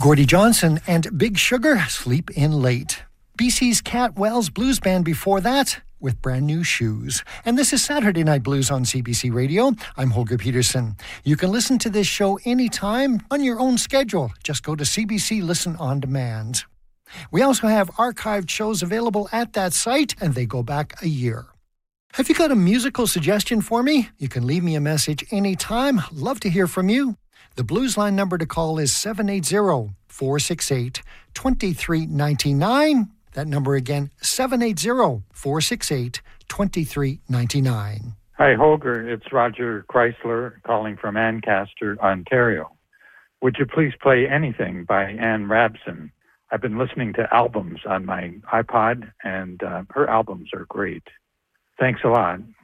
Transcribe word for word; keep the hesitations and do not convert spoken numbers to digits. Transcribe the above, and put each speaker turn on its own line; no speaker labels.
Gordie Johnson and Big Sugar, Sleep In Late. B C's Cat Wells Blues Band before that, with Brand New Shoes. And this is Saturday Night Blues on C B C Radio. I'm Holger Peterson. You can listen to this show anytime on your own schedule. Just go to C B C Listen On Demand. We also have archived shows available at that site, and they go back a year. Have you got a musical suggestion for me? You can leave me a message anytime. Love to hear from you. The Blues Line number to call is seven eight zero, four six eight, two three nine nine. That number again, seven eight zero, four six eight, two three nine nine.
Hi, Holger. It's Roger Chrysler calling from Ancaster, Ontario. Would you please play anything by Anne Rabson? I've been listening to albums on my iPod, and uh, her albums are great. Thanks a lot.